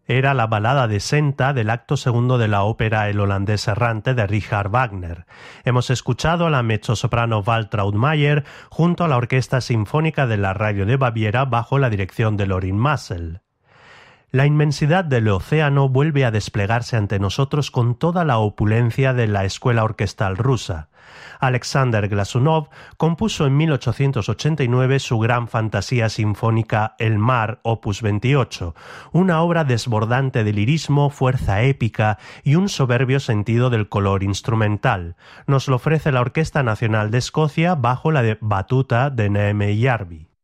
Era la balada de Senta del acto segundo de la ópera El holandés errante de Richard Wagner. Hemos escuchado a la mezzosoprano Waltraud Mayer junto a la Orquesta Sinfónica de la Radio de Baviera bajo la dirección de Lorin Maazel. La inmensidad del océano vuelve a desplegarse ante nosotros con toda la opulencia de la escuela orquestal rusa. Alexander Glasunov compuso en 1889 su gran fantasía sinfónica El mar, opus 28, una obra desbordante de lirismo, fuerza épica y un soberbio sentido del color instrumental. Nos lo ofrece la Orquesta Nacional de Escocia bajo la batuta de Neeme Järvi.